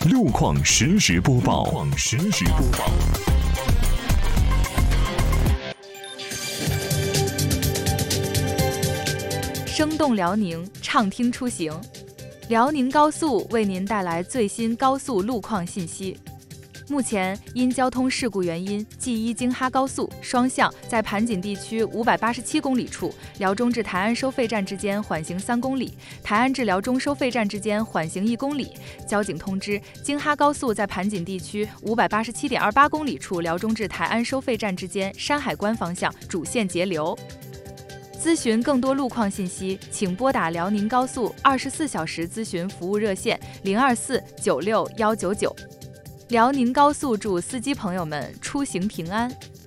路况实时播报。 生动辽宁，畅听出行。辽宁高速为您带来最新高速路况信息。目前因交通事故原因，G1京哈高速双向在盘锦地区587公里处，辽中至台安收费站之间缓行3公里，台安至辽中收费站之间缓行1公里。交警通知，京哈高速在盘锦地区587.28公里处，辽中至台安收费站之间山海关方向主线截流。咨询更多路况信息，请拨打辽宁高速24小时咨询服务热线024961199。辽宁高速祝司机朋友们出行平安。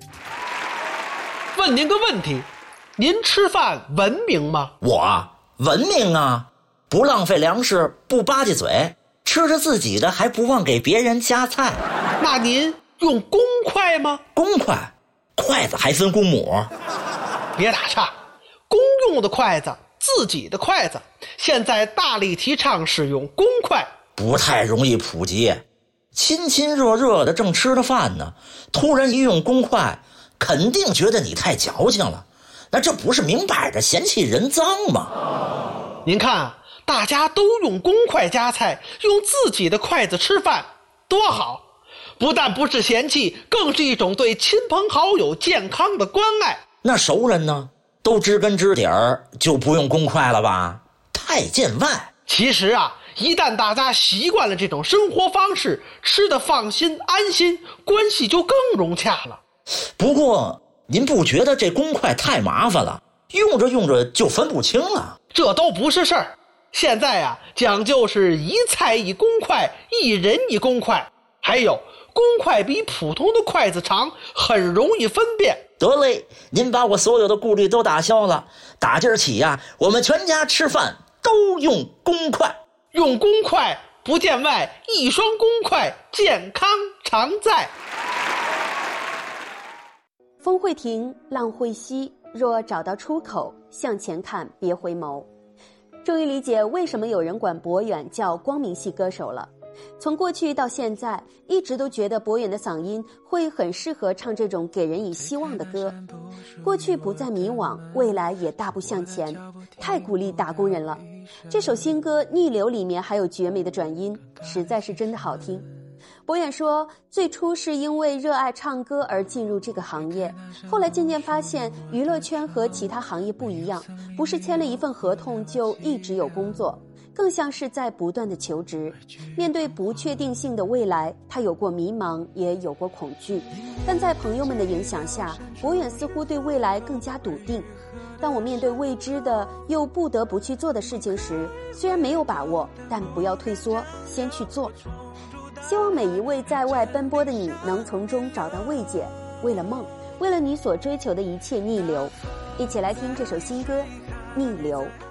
问您个问题，您吃饭文明吗？ 我文明啊，不浪费粮食，不吧唧嘴，吃着自己的还不忘给别人夹菜。 那您用公筷吗？ 公筷，筷子还分公母？ 别打岔，公用的筷子，自己的筷子，现在大力提倡使用公筷， 不太容易普及。亲亲热热的正吃着饭呢，突然一用公筷，肯定觉得你太矫情了，那这不是明摆着嫌弃人脏吗？ 您看，大家都用公筷夹菜，用自己的筷子吃饭，多好！不但不是嫌弃，更是一种对亲朋好友健康的关爱。 那熟人呢，都知根知底儿，就不用公筷了吧？太见外。 其实啊，一旦大家习惯了这种生活方式，吃得放心安心，关系就更融洽了。 不过您不觉得这公筷太麻烦了，用着用着就分不清了？ 这都不是事儿，现在啊讲究是一菜一公筷，一人一公筷，还有公筷比普通的筷子长，很容易分辨。 得嘞，您把我所有的顾虑都打消了，打今儿起呀，我们全家吃饭都用公筷。 用公筷不见外，一双公筷健康常在。 风会停，浪会息，若找到出口，向前看，别回眸。终于理解为什么有人管博远叫光明系歌手了。从过去到现在，一直都觉得博远的嗓音会很适合唱这种给人以希望的歌。过去不再迷惘，未来也大步向前，太鼓励打工人了。这首新歌《逆流》里面还有绝美的转音，实在是真的好听。博远说，最初是因为热爱唱歌而进入这个行业，后来渐渐发现娱乐圈和其他行业不一样，不是签了一份合同就一直有工作，更像是在不断的求职。面对不确定性的未来，他有过迷茫，也有过恐惧，但在朋友们的影响下，博远似乎对未来更加笃定。当我面对未知的又不得不去做的事情时，虽然没有把握，但不要退缩，先去做。希望每一位在外奔波的你能从中找到慰藉，为了梦，为了你所追求的一切逆流。一起来听这首新歌《逆流》。